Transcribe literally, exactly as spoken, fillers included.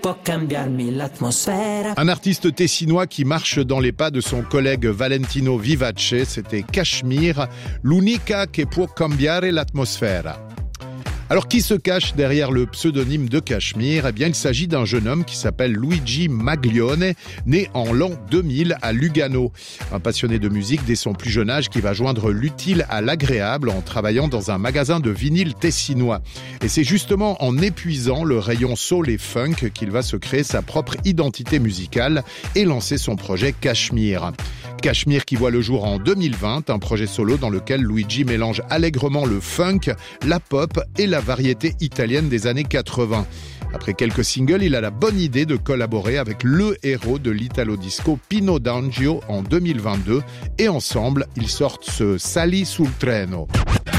può cambiarmi l'atmosfera. Un artiste tessinois qui marche dans les pas de son collègue Valentino Vivace, c'était Cachemire, l'unica che può cambiare l'atmosfera. Alors, qui se cache derrière le pseudonyme de Cachemire ? Eh bien, il s'agit d'un jeune homme qui s'appelle Luigi Maglione, né en l'an deux mille à Lugano. Un passionné de musique dès son plus jeune âge qui va joindre l'utile à l'agréable en travaillant dans un magasin de vinyle tessinois. Et c'est justement en épuisant le rayon soul et funk qu'il va se créer sa propre identité musicale et lancer son projet Cachemire. Cachemire qui voit le jour en deux mille vingt, un projet solo dans lequel Luigi mélange allègrement le funk, la pop et la variété italienne des années quatre-vingts. Après quelques singles, il a la bonne idée de collaborer avec le héros de l'Italo Disco, Pino D'Angio, en deux mille vingt-deux. Et ensemble, ils sortent ce Sali sul treno.